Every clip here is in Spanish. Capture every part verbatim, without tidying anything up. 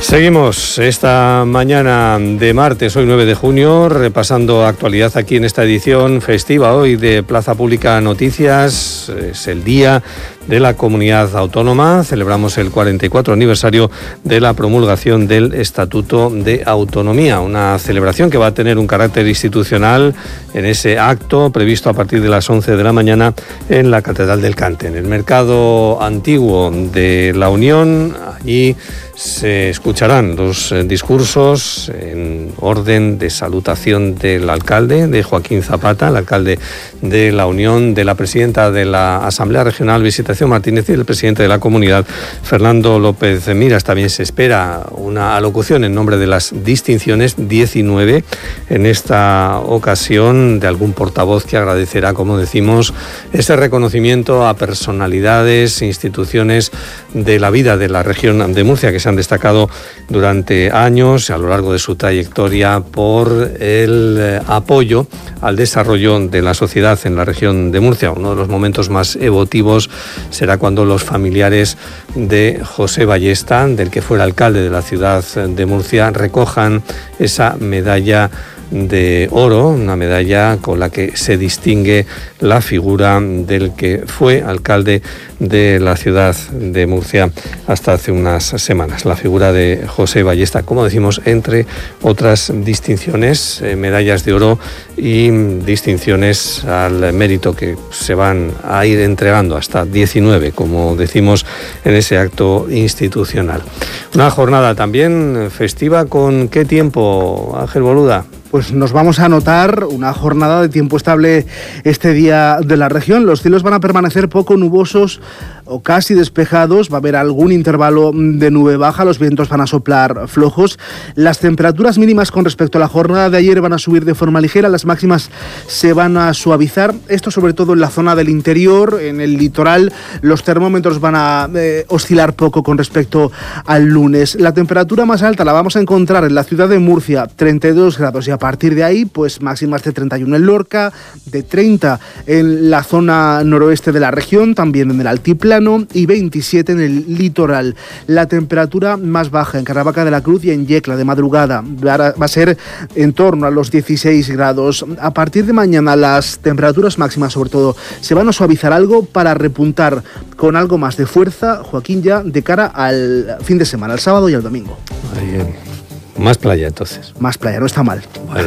Seguimos esta mañana de martes, hoy nueve de junio, repasando actualidad aquí en esta edición festiva hoy de Plaza Pública Noticias. Es el día de la Comunidad Autónoma. Celebramos el cuarenta y cuatro aniversario de la promulgación del Estatuto de Autonomía, una celebración que va a tener un carácter institucional en ese acto previsto a partir de las once de la mañana en la Catedral del Cante, en el mercado antiguo de la Unión. Allí se escucharán los discursos en orden de salutación del alcalde, de Joaquín Zapata, el alcalde de la Unión, de la presidenta de la Asamblea Regional, Visitación Martínez, y el presidente de la comunidad, Fernando López Miras. También se espera una alocución en nombre de las distinciones, diecinueve en esta ocasión, de algún portavoz que agradecerá, como decimos, ese reconocimiento a personalidades, instituciones de la vida de la región de Murcia, que se han destacado durante años a lo largo de su trayectoria por el eh, apoyo al desarrollo de la sociedad en la región de Murcia. Uno de los momentos más emotivos será cuando los familiares de José Ballesta, del que fuera alcalde de la ciudad de Murcia, recojan esa medalla de oro, una medalla con la que se distingue la figura del que fue alcalde de la ciudad de Murcia hasta hace unas semanas, la figura de José Ballesta, como decimos, entre otras distinciones, eh, medallas de oro y distinciones al mérito que se van a ir entregando, hasta diecinueve, como decimos, en ese acto institucional. Una jornada también festiva. ¿Con qué tiempo, Ángel Boluda? Pues nos vamos a notar una jornada de tiempo estable este día de la región. Los cielos van a permanecer poco nubosos o casi despejados. Va a haber algún intervalo de nube baja. Los vientos van a soplar flojos. Las temperaturas mínimas con respecto a la jornada de ayer van a subir de forma ligera. Las máximas se van a suavizar. Esto sobre todo en la zona del interior, en el litoral. Los termómetros van a eh, oscilar poco con respecto al lunes. La temperatura más alta la vamos a encontrar en la ciudad de Murcia, treinta y dos grados. Y a partir de ahí, pues máximas de treinta y uno en Lorca, de treinta en la zona noroeste de la región, también en el altiplano, y veintisiete en el litoral. La temperatura más baja en Caravaca de la Cruz y en Yecla de madrugada va a ser en torno a los dieciséis grados. A partir de mañana las temperaturas máximas, sobre todo, se van a suavizar algo para repuntar con algo más de fuerza, Joaquín, ya de cara al fin de semana, al sábado y al domingo. Ahí, más playa, entonces. Más playa, no está mal. Bueno.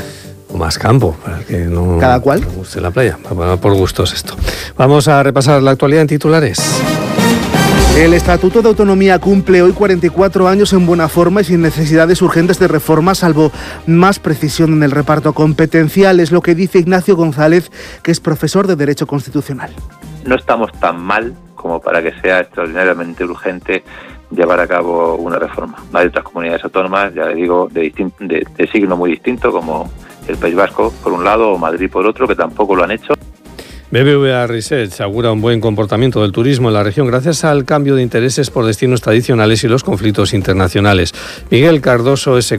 O más campo, para que no cada cual le guste la playa. Por gustos esto. Vamos a repasar la actualidad en titulares. El Estatuto de Autonomía cumple hoy cuarenta y cuatro años en buena forma y sin necesidades urgentes de reforma, salvo más precisión en el reparto competencial. Es lo que dice Ignacio González, que es profesor de Derecho Constitucional. No estamos tan mal como para que sea extraordinariamente urgente llevar a cabo una reforma. Hay otras comunidades autónomas, ya le digo, de, distin- de, de signo muy distinto, como el País Vasco por un lado o Madrid por otro, que tampoco lo han hecho. B B V A Research augura un buen comportamiento del turismo en la región gracias al cambio de intereses por destinos tradicionales y los conflictos internacionales. Miguel Cardoso es